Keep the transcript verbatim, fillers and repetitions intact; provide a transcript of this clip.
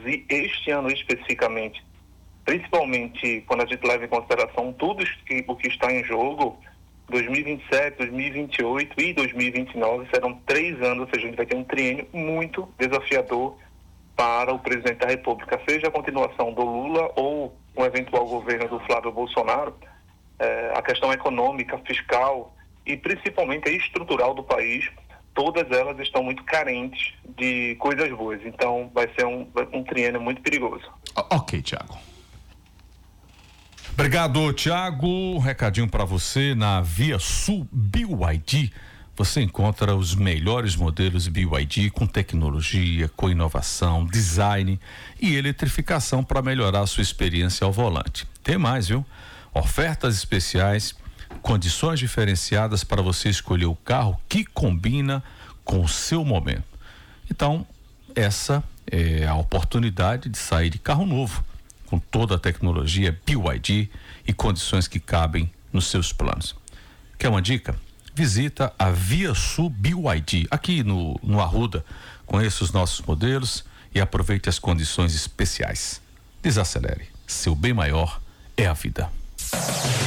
e este ano especificamente, principalmente quando a gente leva em consideração tudo que, o que está em jogo, dois mil e vinte e sete, dois mil e vinte e oito e dois mil e vinte e nove serão três anos, ou seja, a gente vai ter um triênio muito desafiador para o presidente da República, seja a continuação do Lula ou um eventual governo do Flávio Bolsonaro. Eh, a questão econômica, fiscal e principalmente a estrutural do país, todas elas estão muito carentes de coisas boas. Então vai ser um, um triênio muito perigoso. Ok, Tiago. Obrigado, Tiago. Um recadinho para você: na Via Sul B Y D você encontra os melhores modelos B Y D com tecnologia, com inovação, design e eletrificação para melhorar a sua experiência ao volante. Tem mais, viu? Ofertas especiais, condições diferenciadas para você escolher o carro que combina com o seu momento. Então, essa é a oportunidade de sair de carro novo, com toda a tecnologia B Y D e condições que cabem nos seus planos. Quer uma dica? Visita a Via Sul B Y D aqui no, no Arruda. Conheça os nossos modelos e aproveite as condições especiais. Desacelere. Seu bem maior é a vida.